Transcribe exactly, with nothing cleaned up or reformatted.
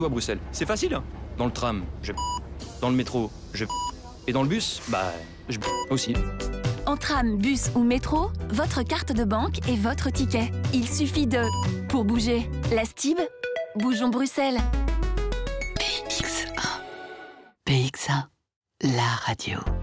à Bruxelles. C'est facile. Dans le tram, je dans le métro, je et dans le bus, bah, je aussi. En tram, bus ou métro, votre carte de banque est votre ticket. Il suffit de... Pour bouger, la Stib, bougeons Bruxelles. P X un. P X un, la radio.